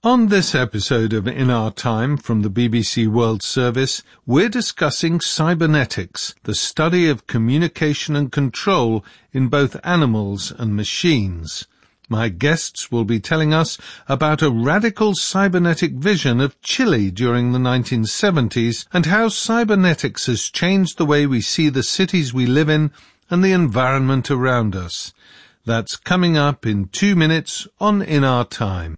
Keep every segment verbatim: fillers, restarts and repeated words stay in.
On this episode of In Our Time from the B B C World Service, we're discussing cybernetics, the study of communication and control in both animals and machines. My guests will be telling us about a radical cybernetic vision of Chile during the nineteen seventies and how cybernetics has changed the way we see the cities we live in and the environment around us. That's coming up in two minutes on In Our Time.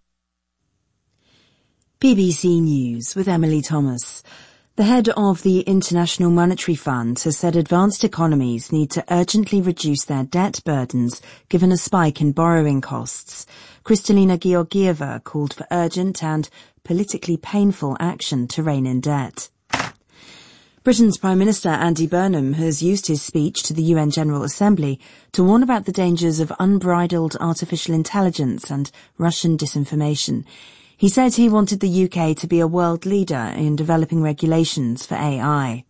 B B C News with Emily Thomas. The head of the International Monetary Fund has said advanced economies need to urgently reduce their debt burdens given a spike in borrowing costs. Kristalina Georgieva called for urgent and politically painful action to rein in debt. Britain's Prime Minister Andy Burnham has used his speech to the U N General Assembly to warn about the dangers of unbridled artificial intelligence and Russian disinformation. He said he wanted the U K to be a world leader in developing regulations for A I.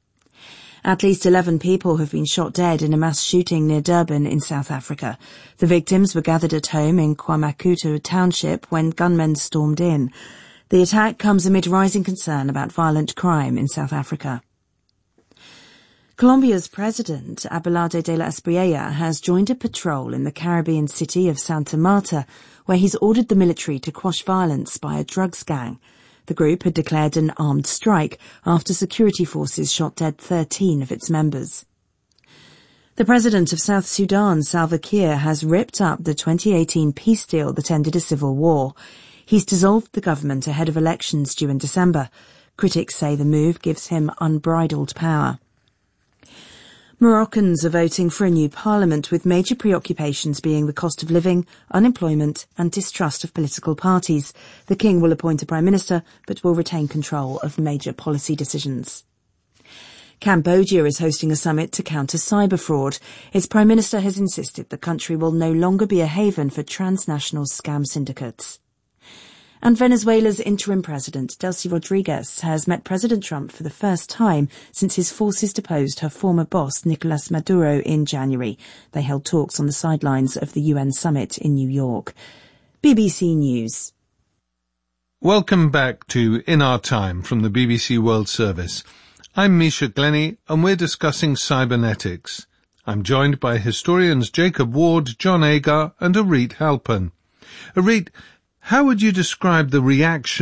At least eleven people have been shot dead in a mass shooting near Durban in South Africa. The victims were gathered at home in KwaMakuto township when gunmen stormed in. The attack comes amid rising concern about violent crime in South Africa. Colombia's president, Abelardo de la Espriella, has joined a patrol in the Caribbean city of Santa Marta, where he's ordered the military to quash violence by a drugs gang. The group had declared an armed strike after security forces shot dead thirteen of its members. The president of South Sudan, Salva Kiir, has ripped up the twenty eighteen peace deal that ended a civil war. He's dissolved the government ahead of elections due in December. Critics say the move gives him unbridled power. Moroccans are voting for a new parliament, with major preoccupations being the cost of living, unemployment and distrust of political parties. The king will appoint a prime minister, but will retain control of major policy decisions. Cambodia is hosting a summit to counter cyber fraud. Its prime minister has insisted the country will no longer be a haven for transnational scam syndicates. And Venezuela's interim president, Delcy Rodriguez, has met President Trump for the first time since his forces deposed her former boss, Nicolas Maduro, in January. They held talks on the sidelines of the U N summit in New York. B B C News. Welcome back to In Our Time from the B B C World Service. I'm Misha Glenny, and we're discussing cybernetics. I'm joined by historians Jacob Ward, John Agar, and Arit Halpern. Arit, how would you describe the reaction